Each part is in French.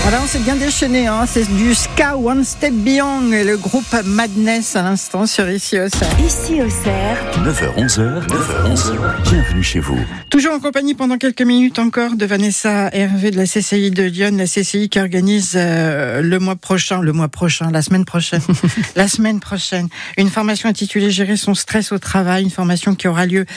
Alors on s'est bien déchaîné, c'est du ska One Step Beyond et le groupe Madness à l'instant sur Ici Auxerre. Ici Auxerre. 9h-11h, bienvenue chez vous. Toujours en compagnie pendant quelques minutes encore de Vanessa Hervé de la CCI de Lyon, la CCI qui organise la semaine prochaine, une formation intitulée Gérer son stress au travail, une formation qui aura lieu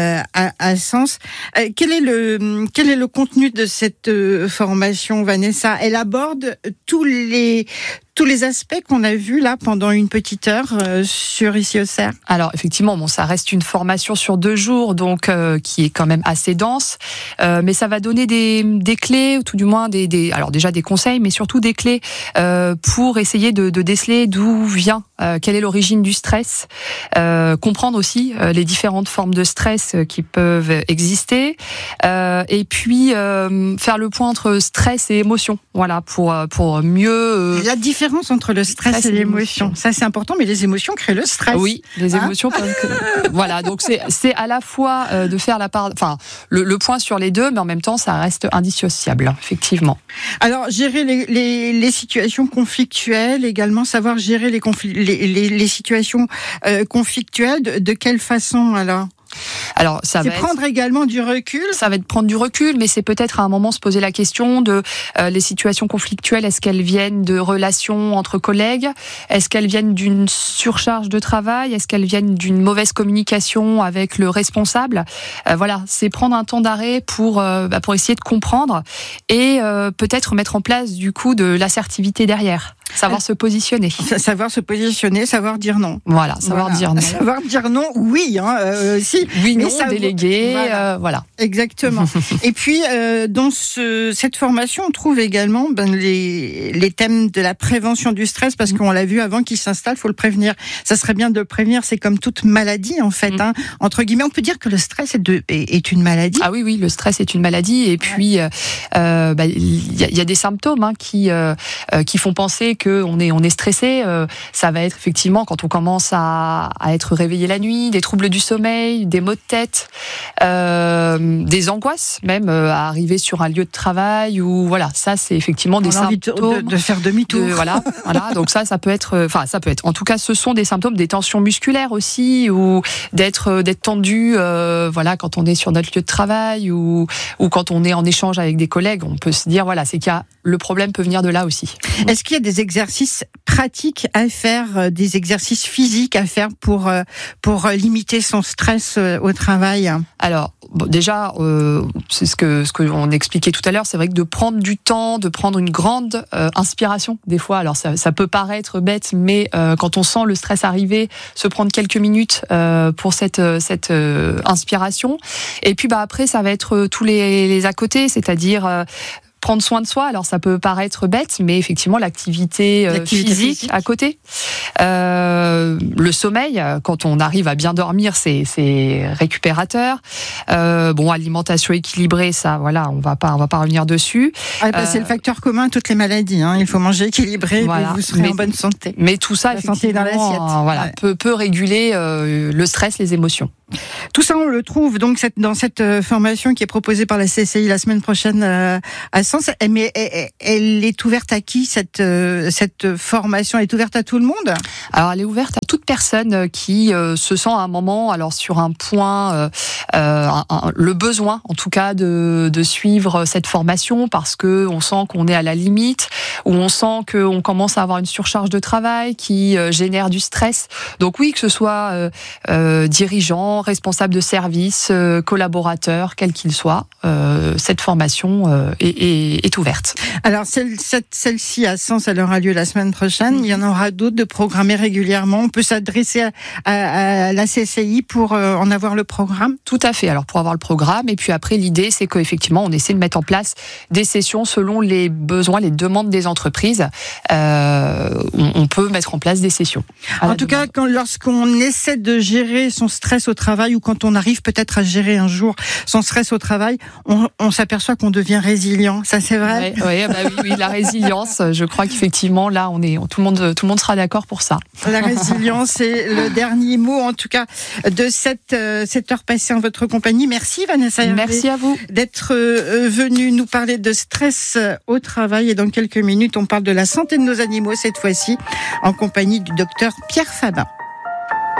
à Sens. Quel est le contenu de cette formation, Vanessa? Elle aborde tous les aspects qu'on a vus là pendant une petite heure sur Ici Auxerre. Alors effectivement, ça reste une formation sur 2 jours, donc qui est quand même assez dense, mais ça va donner des clés, ou tout du moins alors déjà des conseils, mais surtout des clés pour essayer de déceler d'où vient, quelle est l'origine du stress, comprendre aussi les différentes formes de stress qui peuvent exister, et puis faire le point entre stress et émotion. Voilà, pour mieux. La différence entre le stress et l'émotion, ça c'est important, mais les émotions créent le stress. Oui, les émotions peuvent. Voilà, donc c'est à la fois de faire le point sur les deux, mais en même temps ça reste indissociable, effectivement. Alors gérer les situations conflictuelles, également savoir gérer les situations conflictuelles, de quelle façon alors? Alors, c'est prendre également du recul. Ça va être prendre du recul, mais c'est peut-être à un moment se poser la question de les situations conflictuelles. Est-ce qu'elles viennent de relations entre collègues? Est-ce qu'elles viennent d'une surcharge de travail? Est-ce qu'elles viennent d'une mauvaise communication avec le responsable? Voilà, c'est prendre un temps d'arrêt pour essayer de comprendre et peut-être mettre en place du coup de l'assertivité derrière. Savoir se positionner. Savoir se positionner, savoir dire non. Voilà, dire non. Savoir dire non, oui, si. Oui, non, déléguer, voilà. Exactement. Et puis, dans cette formation, on trouve également les thèmes de la prévention du stress, parce qu'on l'a vu avant qu'il s'installe, faut le prévenir. Ça serait bien de le prévenir, c'est comme toute maladie, en fait, entre guillemets. On peut dire que le stress est une maladie. Ah oui, le stress est une maladie. Et puis, il y a des symptômes qui font penser qu'on est stressé. Ça va être effectivement quand on commence à être réveillé la nuit, des troubles du sommeil, des maux de tête, des angoisses même à arriver sur un lieu de travail, ou voilà, ça c'est effectivement des symptômes de faire demi-tour. Voilà. Donc ça peut être, en tout cas, ce sont des symptômes, des tensions musculaires aussi, ou d'être tendu, quand on est sur notre lieu de travail ou quand on est en échange avec des collègues, on peut se dire le problème peut venir de là aussi. Est-ce qu'il y a des exercices pratiques à faire, des exercices physiques à faire pour limiter son stress au travail? Alors, déjà, c'est ce que on expliquait tout à l'heure, c'est vrai que de prendre du temps, de prendre une grande inspiration, des fois, alors ça peut paraître bête, mais quand on sent le stress arriver, se prendre quelques minutes pour cette inspiration. Et puis après, ça va être tous les à côté, c'est-à-dire prendre soin de soi. Alors ça peut paraître bête, mais effectivement l'activité physique à côté, le sommeil, quand on arrive à bien dormir, c'est récupérateur. Alimentation équilibrée, ça, voilà, on va pas revenir dessus. C'est le facteur commun à toutes les maladies. Il faut manger équilibré, voilà, vous serez en bonne santé. Mais tout ça, la santé dans l'assiette. peut réguler le stress, les émotions. Tout ça, on le trouve donc dans cette formation qui est proposée par la CCI la semaine prochaine à Sens. Mais elle est ouverte à qui, cette formation? Elle est ouverte à tout le monde? Alors, elle est ouverte à toute personne qui se sent à un moment, alors sur un point, le besoin, en tout cas, de suivre cette formation, parce que on sent qu'on est à la limite, ou on sent qu'on commence à avoir une surcharge de travail qui génère du stress. Donc oui, que ce soit dirigeant, responsable de service, collaborateur, quel qu'il soit, cette formation est ouverte. Alors celle-ci à Sens, elle aura lieu la semaine prochaine. Il y en aura d'autres de programmés régulièrement. On peut s'adresser à la CCI pour en avoir le programme? Tout à fait. Alors pour avoir le programme, et puis après l'idée c'est qu'effectivement on essaie de mettre en place des sessions selon les besoins, les demandes des entreprises. On peut mettre en place des sessions. En tout cas, lorsqu'on essaie de gérer son stress au travail, travail ou quand on arrive peut-être à gérer un jour son stress au travail, on s'aperçoit qu'on devient résilient. Ça, c'est vrai? Oui, la résilience. Je crois qu'effectivement, là, tout le monde sera d'accord pour ça. La résilience, c'est le dernier mot, en tout cas, de cette heure passée en votre compagnie. Merci, Vanessa Hervé. Merci à vous. D'être venue nous parler de stress au travail. Et dans quelques minutes, on parle de la santé de nos animaux, cette fois-ci, en compagnie du docteur Pierre Fabin.